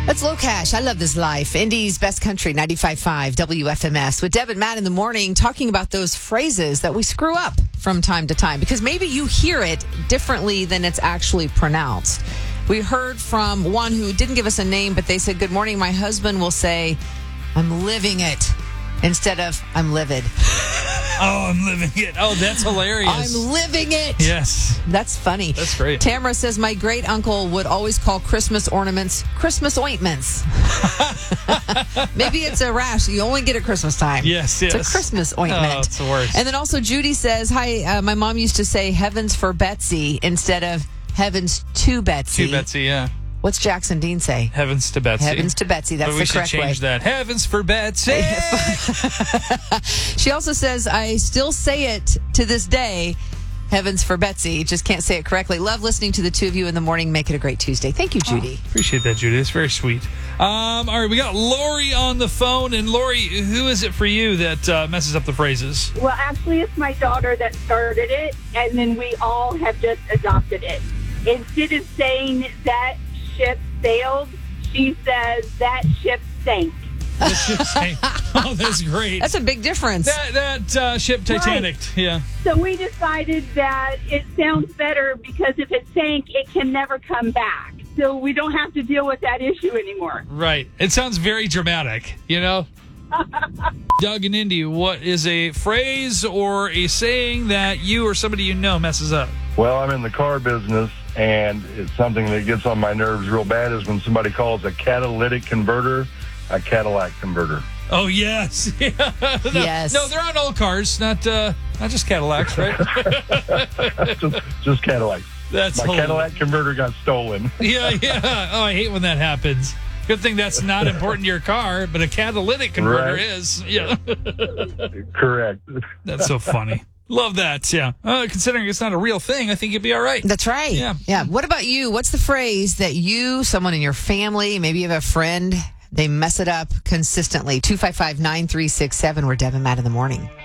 That's Low Cash. I love this life. Indy's Best Country, 95.5 WFMS. With Deb and Matt in the morning, talking about those phrases that we screw up from time to time. Because maybe you hear it differently than it's actually pronounced. We heard from one who didn't give us a name, but they said, "Good morning, my husband will say, I'm living it," instead of, "I'm livid." Oh, I'm living it. Oh, that's hilarious. I'm living it. Yes. That's funny. That's great. Tamara says, my great uncle would always call Christmas ornaments Christmas ointments. Maybe it's a rash you only get at Christmas time. Yes. It's a Christmas ointment. Oh, it's the worst. And then also Judy says, hi, my mom used to say heavens for Betsy instead of heavens to Betsy. To Betsy, yeah. What's Jackson Dean say? Heavens to Betsy. Heavens to Betsy. That's the correct way. We should change that. Heavens for Betsy. She also says, I still say it to this day. Heavens for Betsy. Just can't say it correctly. Love listening to the two of you in the morning. Make it a great Tuesday. Thank you, Judy. Appreciate that, Judy. It's very sweet. All right, we got Lori on the phone. And Lori, who is it for you that messes up the phrases? Well, actually, it's my daughter that started it, and then we all have just adopted it. Instead of saying that ship sailed, she says that ship sank. The ship sank. Oh, that's great. That's a big difference. That ship Titanic, right. Yeah. So we decided that it sounds better because if it sank, it can never come back. So we don't have to deal with that issue anymore. Right. It sounds very dramatic, you know? Doug and Indy, what is a phrase or a saying that you or somebody you know messes up? Well, I'm in the car business, and it's something that gets on my nerves real bad is when somebody calls a catalytic converter a Cadillac converter. Oh, yes. Yeah. Yes. No, they're on all cars, not just Cadillacs, right? just Cadillacs. That's my hilarious. Cadillac converter got stolen. Yeah. Oh, I hate when that happens. Good thing that's not important to your car, but a catalytic converter Right. is. Yeah. Correct. That's so funny. Love that, yeah. Considering it's not a real thing, I think you'd be all right. That's right. Yeah. What about you? What's the phrase that you, someone in your family, maybe you have a friend, they mess it up consistently? 255-9367. We're Deb and Matt in the morning.